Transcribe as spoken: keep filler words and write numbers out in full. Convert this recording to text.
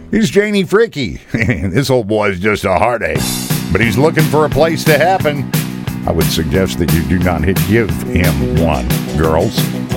He's Janie Fricke. This old boy is just a heartache, but he's looking for a place to happen. I would suggest that you do not hit give him one, girls.